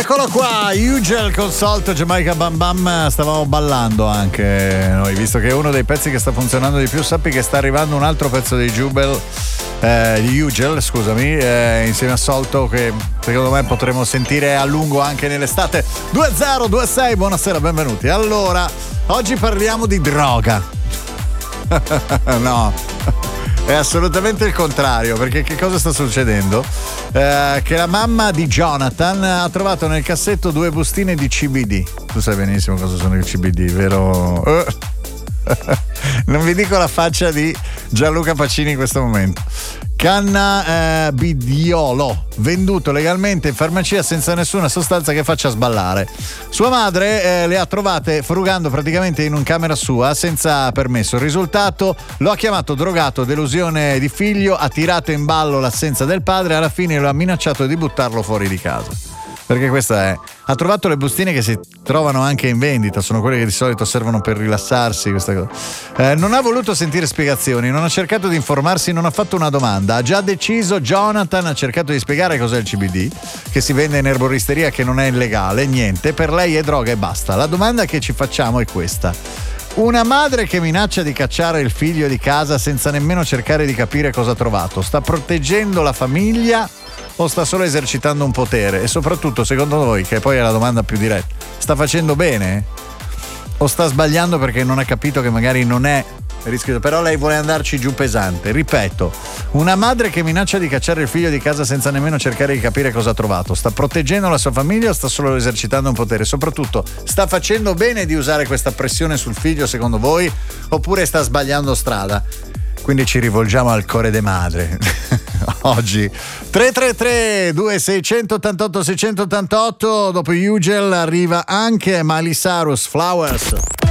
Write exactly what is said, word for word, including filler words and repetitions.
Eccolo qua, Ugel con Salt, Jamaica Bam Bam. Stavamo ballando anche noi, visto che è uno dei pezzi che sta funzionando di più. Sappi che sta arrivando un altro pezzo di Jubel, eh, di Ugel, scusami, eh, insieme a Solto, che secondo me potremo sentire a lungo anche nell'estate. Due zero due sei, buonasera, benvenuti. Allora, oggi parliamo di droga. No, è assolutamente il contrario, perché che cosa sta succedendo? Eh, che la mamma di Jonathan ha trovato nel cassetto due bustine di C B D. Tu sai benissimo cosa sono i C B D, vero? Eh. Non vi dico la faccia di Gianluca Pacini in questo momento. Cannabidiolo, venduto legalmente in farmacia senza nessuna sostanza che faccia sballare. Sua madre eh, le ha trovate frugando praticamente in un camera sua senza permesso. Il risultato: lo ha chiamato drogato, delusione di figlio, ha tirato in ballo l'assenza del padre e alla fine lo ha minacciato di buttarlo fuori di casa. Perché questa è... Ha trovato le bustine che si trovano anche in vendita, sono quelle che di solito servono per rilassarsi, questa cosa. Eh, non ha voluto sentire spiegazioni, non ha cercato di informarsi, non ha fatto una domanda. Ha già deciso. Jonathan ha cercato di spiegare cos'è il C B D, che si vende in erboristeria, che non è illegale, niente, per lei è droga e basta. La domanda che ci facciamo è questa: una madre che minaccia di cacciare il figlio di casa senza nemmeno cercare di capire cosa ha trovato, sta proteggendo la famiglia o sta solo esercitando un potere? E soprattutto, secondo voi, che poi è la domanda più diretta, sta facendo bene? O sta sbagliando perché non ha capito che magari non è rischio? Però lei vuole andarci giù pesante. Ripeto, una madre che minaccia di cacciare il figlio di casa senza nemmeno cercare di capire cosa ha trovato, sta proteggendo la sua famiglia o sta solo esercitando un potere? Soprattutto, sta facendo bene di usare questa pressione sul figlio, secondo voi, oppure sta sbagliando strada? Quindi ci rivolgiamo al cuore de madre oggi. Tre tre tre due sei otto otto sei otto otto. Dopo Ugel arriva anche Miley Cyrus, Flowers.